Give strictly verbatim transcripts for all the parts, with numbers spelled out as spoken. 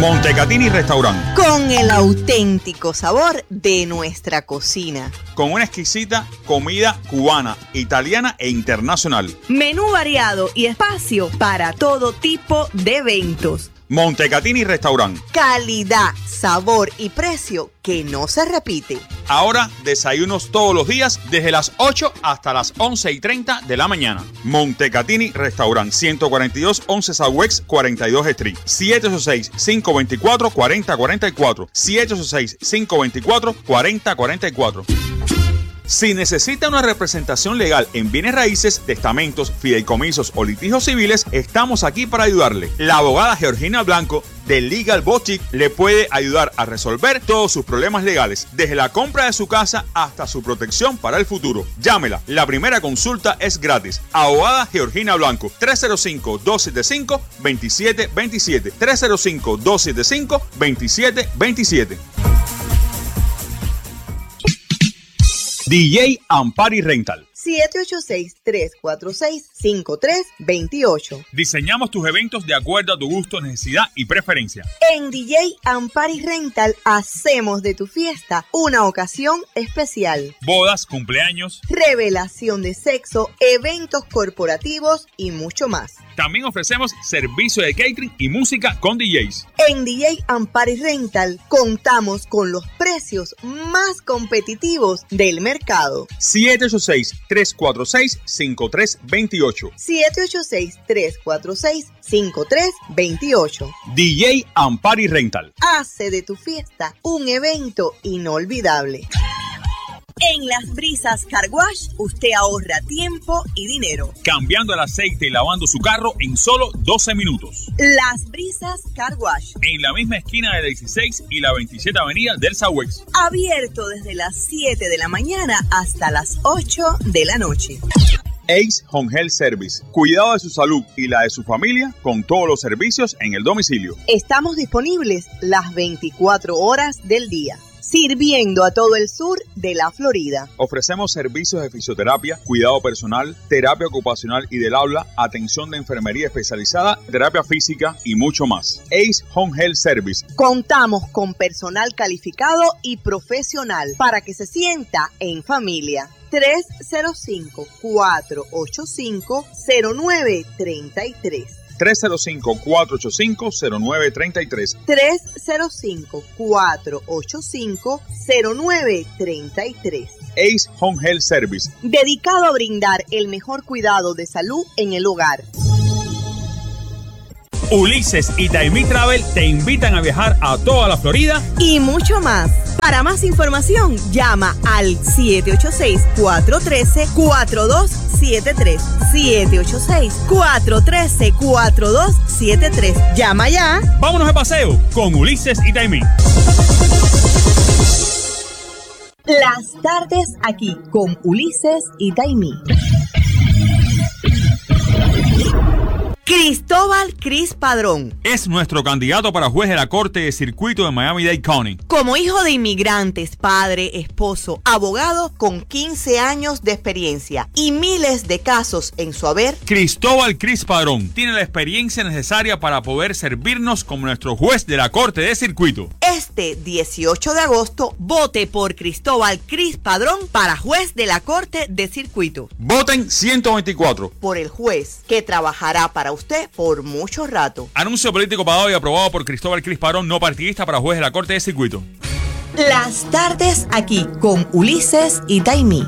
Montecatini Restaurant. Con el auténtico sabor de nuestra cocina. Con una exquisita comida cubana, italiana e internacional. Menú variado y espacio para todo tipo de eventos. Montecatini Restaurant. Calidad, sabor y precio que no se repite. Ahora desayunos todos los días desde las ocho hasta las once y treinta de la mañana. Montecatini Restaurant, ciento cuarenta y dos once Southwest cuarenta y dos Street. siete ocho seis, cinco dos cuatro, cuatro cero cuatro cuatro. siete ocho seis, cinco dos cuatro, cuatro cero cuatro cuatro. Si necesita una representación legal en bienes raíces, testamentos, fideicomisos o litigios civiles, estamos aquí para ayudarle. La abogada Georgina Blanco de Legal Boutique le puede ayudar a resolver todos sus problemas legales, desde la compra de su casa hasta su protección para el futuro. Llámela, la primera consulta es gratis. Abogada Georgina Blanco, tres cero cinco, dos siete cinco, dos siete dos siete, tres cero cinco, dos siete cinco, dos siete dos siete. D J Ampari Rental. siete ocho seis, tres cuatro seis, cinco tres dos ocho. Diseñamos tus eventos de acuerdo a tu gusto, necesidad y preferencia. En D J Ampari Rental hacemos de tu fiesta una ocasión especial. Bodas, cumpleaños, revelación de sexo, eventos corporativos y mucho más. También ofrecemos servicio de catering y música con D Js. En D J Ampari Rental contamos con los precios más competitivos del mercado. siete ocho seis, tres cuatro seis, cinco tres dos ocho. siete ocho seis, tres cuatro seis, cinco tres dos ocho. D J Ampari Rental. Hace de tu fiesta un evento inolvidable. En Las Brisas Car Wash, usted ahorra tiempo y dinero. Cambiando el aceite y lavando su carro en solo doce minutos. Las Brisas Car Wash. En la misma esquina de la dieciséis y la veintisiete Avenida del Southwest. Abierto desde las siete de la mañana hasta las ocho de la noche. Ace Home Health Service. Cuidado de su salud y la de su familia con todos los servicios en el domicilio. Estamos disponibles las veinticuatro horas del día, sirviendo a todo el sur de la Florida. Ofrecemos servicios de fisioterapia, cuidado personal, terapia ocupacional y del habla, atención de enfermería especializada, terapia física y mucho más. Ace Home Health Service. Contamos con personal calificado y profesional para que se sienta en familia. tres cero cinco, cuatro ocho cinco, cero nueve tres tres. tres cero cinco, cuatro ocho cinco, cero nueve tres tres. tres cero cinco, cuatro ocho cinco, cero nueve tres tres. Ace Home Health Service. Dedicado a brindar el mejor cuidado de salud en el hogar. Ulises y Taimí Travel te invitan a viajar a toda la Florida y mucho más. Para más información, llama al siete ocho seis, cuatro uno tres, cuatro dos siete tres. siete ocho seis, cuatro uno tres, cuatro dos siete tres. Llama ya. Vámonos de paseo con Ulises y Taimí. Las tardes aquí con Ulises y Taimí. Cristóbal Cris Padrón es nuestro candidato para juez de la Corte de Circuito de Miami-Dade County. Como hijo de inmigrantes, padre, esposo, abogado con quince años de experiencia y miles de casos en su haber, Cristóbal Cris Padrón tiene la experiencia necesaria para poder servirnos como nuestro juez de la Corte de Circuito. Este dieciocho de agosto, vote por Cristóbal Cris Padrón para juez de la Corte de Circuito. Voten ciento veinticuatro. Por el juez que trabajará para usted por mucho rato. Anuncio político pagado y aprobado por Cristóbal Cris Padrón, no partidista, para juez de la Corte de Circuito. Las tardes aquí con Ulises y Taimí.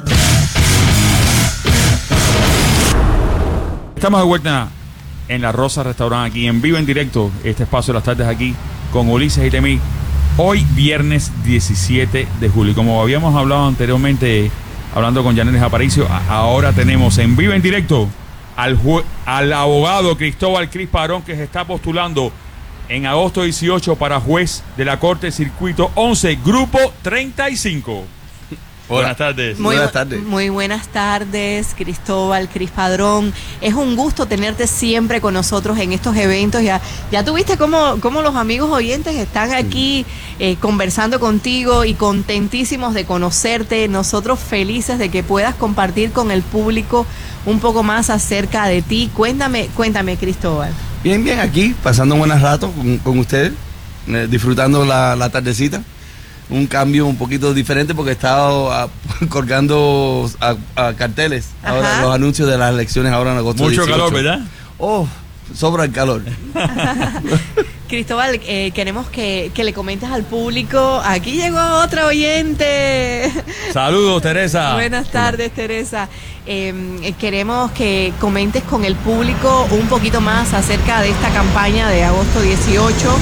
Estamos de vuelta en La Rosa Restaurant, aquí en vivo, en directo, este espacio de las tardes aquí con Ulises y Taimí. Hoy viernes diecisiete de julio. Como habíamos hablado anteriormente, hablando con Yanelis Aparicio, ahora tenemos en vivo, en directo, Al, al abogado Cristóbal Cris Padrón, que se está postulando en agosto dieciocho para juez de la Corte de Circuito once, Grupo treinta y cinco. Buenas tardes. Muy buenas tardes. Muy buenas tardes, Cristóbal Cris Padrón. Es un gusto tenerte siempre con nosotros en estos eventos. Ya, ya tuviste cómo, cómo los amigos oyentes están aquí eh, conversando contigo y contentísimos de conocerte. Nosotros felices de que puedas compartir con el público un poco más acerca de ti. Cuéntame, cuéntame, Cristóbal. Bien, bien, aquí, pasando un buen rato con, con ustedes. eh, disfrutando la, la tardecita. Un cambio un poquito diferente porque he estado a, colgando a, a carteles. Ajá. Ahora los anuncios de las elecciones ahora en agosto. Mucho dieciocho. calor, ¿verdad? Oh, sobra el calor. Cristóbal, eh, queremos que, que le comentes al público. Aquí llegó otra oyente. Saludos, Teresa. Buenas tardes, Teresa. Eh, queremos que comentes con el público un poquito más acerca de esta campaña de agosto dieciocho.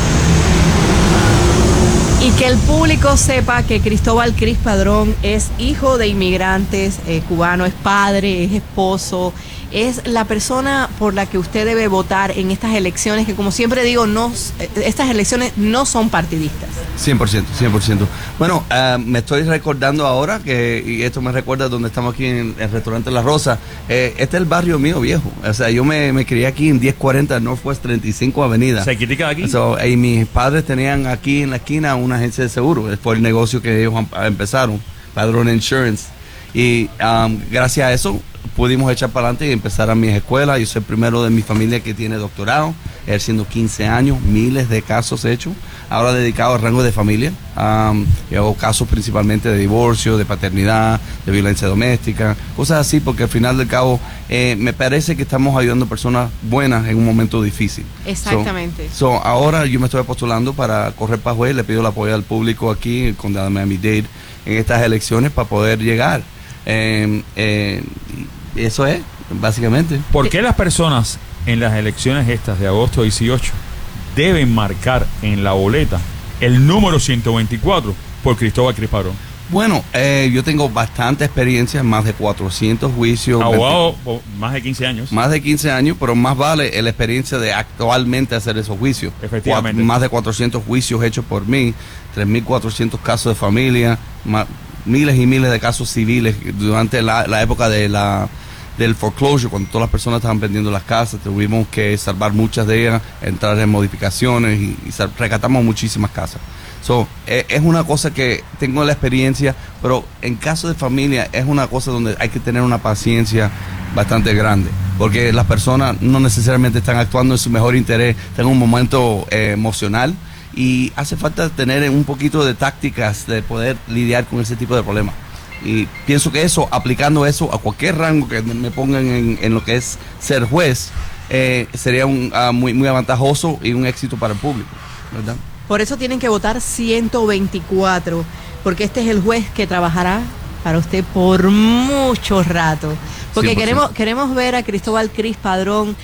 Y que el público sepa que Cristóbal Cris Padrón es hijo de inmigrantes eh, cubanos, es padre, es esposo, es la persona por la que usted debe votar en estas elecciones, que como siempre digo, no, estas elecciones no son partidistas. cien por ciento, cien por ciento. Bueno, uh, me estoy recordando ahora que, y esto me recuerda donde estamos aquí en el restaurante La Rosa, eh, este es el barrio mío viejo. O sea, yo me, me crié aquí en diez cuarenta Northwest treinta y cinco Avenida. ¿Se critica aquí? So, y mis padres tenían aquí en la esquina una agencia de seguro. Fue el negocio que ellos empezaron, Padrón Insurance. Y um, gracias a eso pudimos echar para adelante y empezar a mis escuelas. Yo soy el primero de mi familia que tiene doctorado, ejerciendo quince años, miles de casos hechos. Ahora dedicado al rango de familia. Um, yo hago casos principalmente de divorcio, de paternidad, de violencia doméstica, cosas así, porque al final del cabo eh, me parece que estamos ayudando a personas buenas en un momento difícil. Exactamente. So, so, ahora yo me estoy postulando para correr para juez. Le pido el apoyo al público aquí en el condado de Miami-Dade en estas elecciones para poder llegar. Eh, eh, eso es, básicamente. ¿Por qué las personas en las elecciones estas de agosto dieciocho deben marcar en la boleta el número ciento veinticuatro por Cristóbal Cris Padrón? Bueno, eh, yo tengo bastante experiencia, más de cuatrocientos juicios. Abogado por más de quince años. Más de quince años, pero más vale la experiencia de actualmente hacer esos juicios. Efectivamente. Cuatro, más de cuatrocientos juicios hechos por mí, tres mil cuatrocientos casos de familia, más, miles y miles de casos civiles durante la, la época de la del foreclosure, cuando todas las personas estaban vendiendo las casas. Tuvimos que salvar muchas de ellas, entrar en modificaciones y, y rescatamos muchísimas casas. So, eh, es una cosa que tengo la experiencia, pero en caso de familia es una cosa donde hay que tener una paciencia bastante grande, porque las personas no necesariamente están actuando en su mejor interés, están en un momento eh, emocional, y hace falta tener un poquito de tácticas de poder lidiar con ese tipo de problemas. Y pienso que eso, aplicando eso a cualquier rango que me pongan en, en lo que es ser juez, eh, sería un, uh, muy, muy avantajoso y un éxito para el público, ¿verdad? Por eso tienen que votar ciento veinticuatro, porque este es el juez que trabajará para usted por mucho rato. Porque queremos, queremos ver a Cristóbal Cris Padrón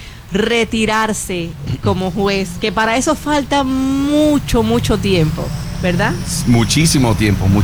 retirarse como juez, que para eso falta mucho, mucho tiempo, ¿verdad? Muchísimo tiempo, muchísimo.